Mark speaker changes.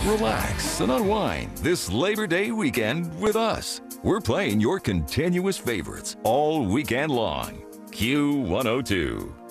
Speaker 1: Relax and unwind this Labor Day weekend with us. We're playing your continuous favorites all weekend long. Q102.